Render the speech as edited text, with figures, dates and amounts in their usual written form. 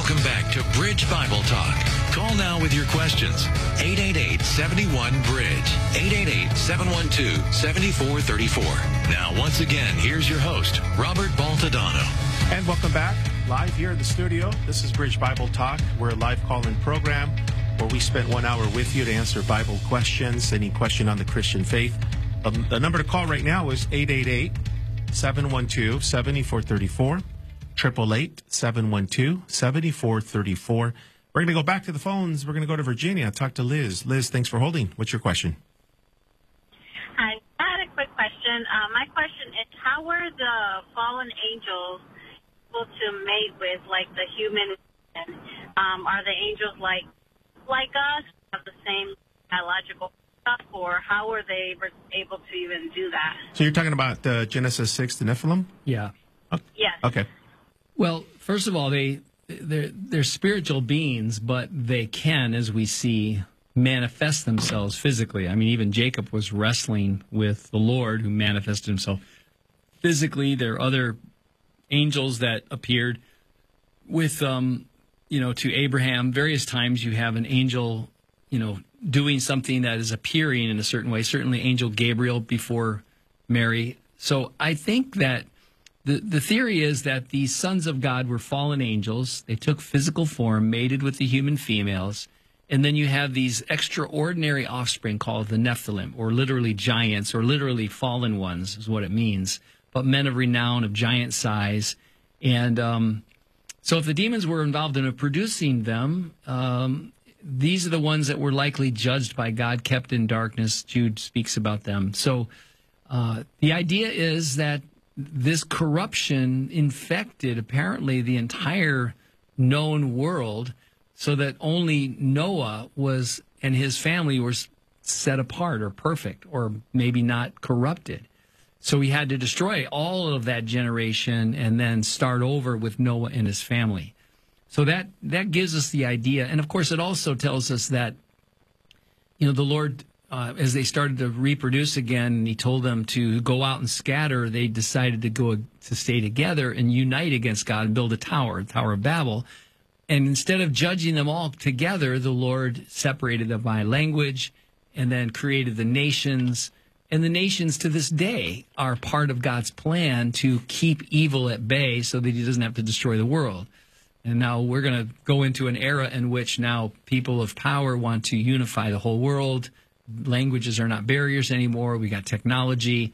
Welcome back to Bridge Bible Talk. Call now with your questions. 888-71-BRIDGE. 888-712-7434. Now, once again, here's your host, Robert Baltadano. And welcome back, live here in the studio. This is Bridge Bible Talk. We're a live call-in program where we spent 1 hour with you to answer Bible questions, any question on the Christian faith. The number to call right now is 888-712-7434. 888-712-7434. We're going to go back to the phones. We're going to go to Virginia, talk to Liz. Liz, thanks for holding. What's your question? Hi. I had a quick question. My question is, how were the fallen angels able to mate with, like, the human? Are the angels like us, have the same biological stuff, or how were they able to even do that? So you're talking about Genesis 6, the Nephilim? Yeah. Yes. Okay. Well, first of all, they're spiritual beings, but they can, as we see, manifest themselves physically. I mean, even Jacob was wrestling with the Lord who manifested himself physically. There are other angels that appeared with, to Abraham. Various times you have an angel, doing something that is appearing in a certain way. Certainly angel Gabriel before Mary. So I think that the theory is that the sons of God were fallen angels. They took physical form, mated with the human females, and then you have these extraordinary offspring called the Nephilim, or literally giants, or literally fallen ones is what it means, but men of renown, of giant size. And so if the demons were involved in producing them, these are the ones that were likely judged by God, kept in darkness. Jude speaks about them. So the idea is that this corruption infected apparently the entire known world, so that only Noah and his family were set apart or perfect or maybe not corrupted. So he had to destroy all of that generation and then start over with Noah and his family. So that gives us the idea. And of course, it also tells us that, the Lord, as they started to reproduce again, and he told them to go out and scatter, they decided to stay together and unite against God and build a Tower of Babel. And instead of judging them all together, the Lord separated them by language and then created the nations. And the nations to this day are part of God's plan to keep evil at bay so that he doesn't have to destroy the world. And now we're going to go into an era in which now people of power want to unify the whole world. Languages are not barriers anymore. We got technology.